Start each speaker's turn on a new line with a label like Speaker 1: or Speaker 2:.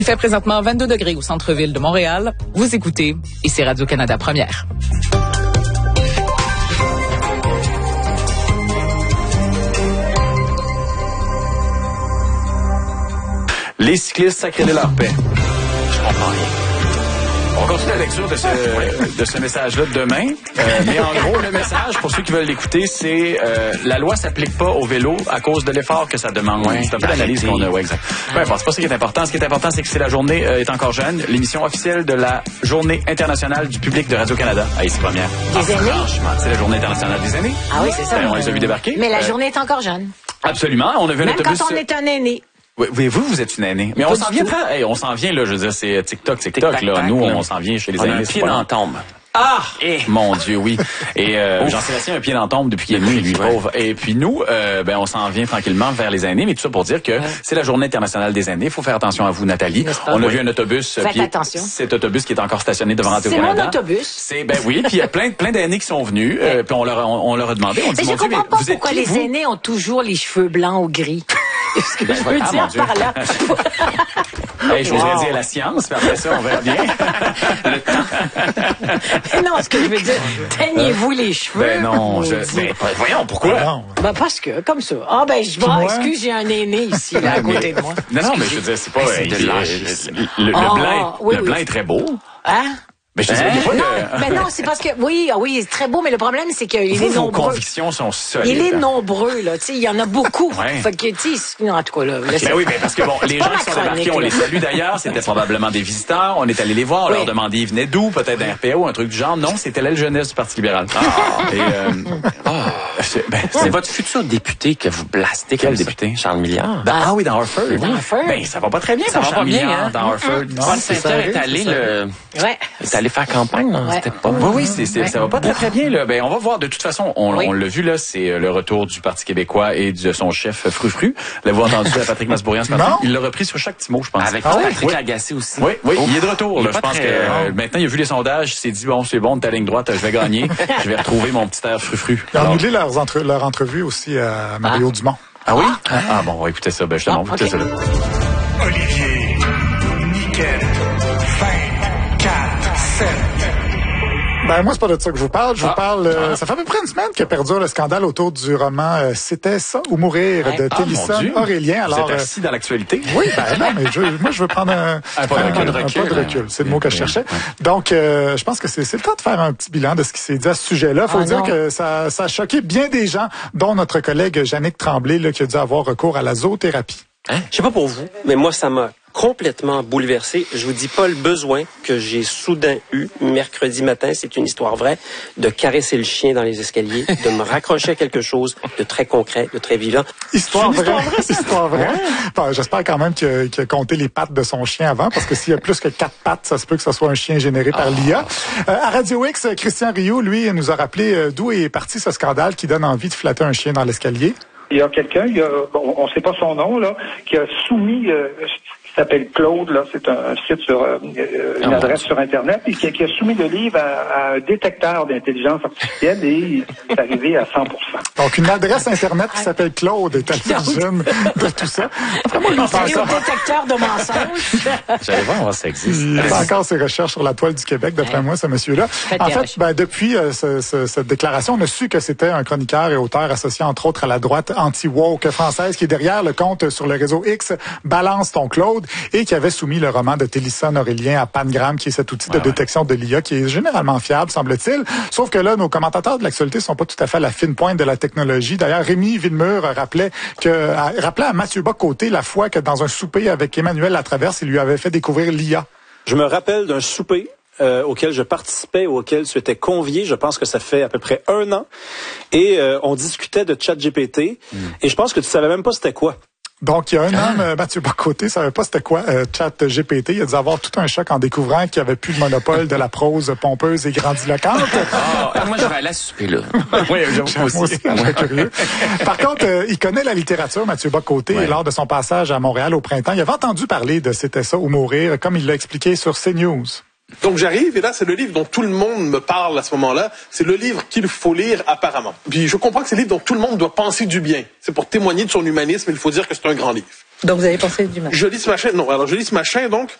Speaker 1: Il fait présentement 22 degrés au centre-ville de Montréal. Vous écoutez, et c'est Radio-Canada Première.
Speaker 2: Les cyclistes sacrés leur paix. Je comprends rien. On continue la lecture de ce message-là demain. Mais en gros, le message, pour ceux qui veulent l'écouter, c'est la loi s'applique pas au vélo à cause de l'effort que ça demande. Ouais, c'est un peu l'analyse qu'on a. Ouais, exact. Peu importe, c'est pas ça qui est important. Ce qui est important, c'est que c'est la journée est encore jeune. L'émission officielle de la Journée internationale du public de Radio-Canada. Ah, ici, première.
Speaker 3: Des aînés?
Speaker 2: Franchement, c'est la Journée internationale des aînés.
Speaker 3: Ah oui, c'est ça.
Speaker 2: On les a vus débarquer.
Speaker 3: Mais la journée est encore jeune.
Speaker 2: Absolument. On a vu un
Speaker 3: Même
Speaker 2: autobus.
Speaker 3: quand on est un aîné.
Speaker 2: Oui, vous êtes une aînée. Mais on s'en vient, on s'en vient, là, je veux dire, c'est TikTok, là. Nous, on s'en vient chez les aînés.
Speaker 4: On a un pied dans la tombe.
Speaker 2: Ah! Mon Dieu, oui. Et Jean-Sébastien a un pied dans la tombe depuis qu'il est né, lui, pauvre. Et puis nous, on s'en vient tranquillement vers les aînés, mais tout ça pour dire que c'est la Journée internationale des aînés. Il faut faire attention à vous, Nathalie. On a vu un autobus.
Speaker 3: Faites attention.
Speaker 2: Cet autobus qui est encore stationné devant Radio-Canada.
Speaker 3: C'est mon autobus.
Speaker 2: C'est, oui, puis il y a plein d'aînés qui sont venus, puis on leur a demandé, on dit,
Speaker 3: mais je comprends pas pourquoi les aînés ont toujours les cheveux blancs ou gris. Ce que je veux dire par là.
Speaker 2: J'oserais dire la science, mais après ça, on verra bien. Le temps.
Speaker 3: Mais non, ce que je veux dire, teignez-vous les cheveux.
Speaker 2: Ben non, voyons, pourquoi?
Speaker 3: Ben parce que, comme ça. Excuse, j'ai un aîné ici, là, à côté de moi.
Speaker 2: Non, mais je veux dire, c'est pas... Le blanc est très beau.
Speaker 3: Hein?
Speaker 2: Mais je te
Speaker 3: mais non, c'est parce que oui, c'est très beau, mais le problème c'est qu'il est nombreux.
Speaker 2: Vos convictions sont solides.
Speaker 3: Il est nombreux là, tu sais, il y en a beaucoup. Fait que tu sais, en tout cas là.
Speaker 2: Mais oui, mais parce que les gens qui sont débarqués, on les salue d'ailleurs, c'était probablement des visiteurs, on est allé les voir, on leur demandait ils venaient d'où, peut-être d'un RPO, un truc du genre. Non, c'était l'aile jeunesse du Parti libéral.
Speaker 4: C'est votre futur député que vous blastez.
Speaker 2: Quel député?
Speaker 4: Charles Milliard.
Speaker 2: Oui, dans Harford. Ben ça va pas très bien pour Charles Milliard dans Harford.
Speaker 4: Paul Saint-Pierre est allé faire campagne, non? C'était pas...
Speaker 2: Oui, ça va pas très bien, là. Ben, on va voir. De toute façon, on l'a vu, là, c'est le retour du Parti québécois et de son chef Frufru. L'avez-vous entendu à Patrick Masbourian ce matin? Il l'a repris sur chaque petit mot, je pense.
Speaker 4: Avec Patrick Lagacé aussi.
Speaker 2: Oui, il est de retour, là. Je pense que maintenant, il a vu les sondages, il s'est dit, bon, c'est bon, de ta ligne droite, je vais gagner. Je vais retrouver mon petit air Frufru.
Speaker 5: Ils ont annulé leur entrevue aussi à Mario Dumont.
Speaker 2: Ah oui? Bon, on va écouter ça. Ben, justement, on va écouter ça, là.
Speaker 6: Olivier, Nickel, 24, 7.
Speaker 5: Ben, moi, c'est pas de ça que je vous parle. Je vous parle, ça fait à peu près une semaine que perdure le scandale autour du roman C'était ça ou mourir de Télissane Aurélien.
Speaker 2: Alors, vous êtes assis dans l'actualité?
Speaker 5: Oui, non, mais moi, je veux prendre un pas de recul. C'est le mot que je cherchais. Donc, je pense que c'est le temps de faire un petit bilan de ce qui s'est dit à ce sujet-là. Faut dire que ça a choqué bien des gens, dont notre collègue Jannick Tremblay, là, qui a dû avoir recours à la zoothérapie.
Speaker 7: Je sais pas pour vous, mais moi, ça m'a complètement bouleversé. Je vous dis pas le besoin que j'ai soudain eu mercredi matin, c'est une histoire vraie, de caresser le chien dans les escaliers, de me raccrocher à quelque chose de très concret, de très vivant.
Speaker 5: Histoire vraie. Bon, j'espère quand même qu'il a compté les pattes de son chien avant, parce que s'il y a plus que 4 pattes, ça se peut que ce soit un chien généré par l'IA. À Radio X, Christian Rioux, lui, nous a rappelé d'où est parti ce scandale qui donne envie de flatter un chien dans l'escalier.
Speaker 8: Il y a quelqu'un, on ne sait pas son nom, là, qui a soumis, qui s'appelle Claude, là, c'est un site sur une adresse sur Internet, et qui a soumis le livre à un détecteur d'intelligence artificielle et il est arrivé à 100%.
Speaker 5: Donc, une adresse Internet qui s'appelle Claude est à l'origine de tout ça.
Speaker 3: Vraiment, il au détecteur de mensonges.
Speaker 2: J'allais voir ça existe.
Speaker 5: Il fait encore ses recherches sur la toile du Québec, d'après moi, ce monsieur-là. En fait, depuis cette déclaration, on a su que c'était un chroniqueur et auteur associé, entre autres, à la droite anti-woke française qui est derrière le compte sur le réseau X, Balance ton Claude, et qui avait soumis le roman de Télissane Aurélien à Pangram, qui est cet outil de détection de l'IA qui est généralement fiable, semble-t-il. Sauf que là, nos commentateurs de l'actualité sont pas tout à fait à la fine pointe de la technologie. D'ailleurs, Rémi Villemur rappelait à Mathieu Bock-Côté la fois que dans un souper avec Emmanuel Latraverse, il lui avait fait découvrir l'IA.
Speaker 9: Je me rappelle d'un souper auquel je participais, auquel tu étais convié, je pense que ça fait à peu près 1 an, et on discutait de ChatGPT, et je pense que tu savais même pas c'était quoi.
Speaker 5: Donc, il y a un an, Mathieu Bock-Côté savait pas c'était quoi ChatGPT. Il a dû avoir tout un choc en découvrant qu'il n'y avait plus le monopole de la prose pompeuse et grandiloquente.
Speaker 4: Moi, je vais aller à ce souper-là.
Speaker 2: Oui,
Speaker 5: moi aussi, je suis curieux. Par contre, il connaît la littérature, Mathieu Bock-Côté, et lors de son passage à Montréal au printemps, il avait entendu parler de C'était ça ou mourir, comme il l'a expliqué sur CNews.
Speaker 10: Donc j'arrive et là c'est le livre dont tout le monde me parle à ce moment-là. C'est le livre qu'il faut lire apparemment. Puis je comprends que c'est le livre dont tout le monde doit penser du bien. C'est pour témoigner de son humanisme, il faut dire que c'est un grand livre.
Speaker 11: Donc, vous avez pensé du machin?
Speaker 10: Je lis ce machin, non. Alors, je lis ce machin, donc,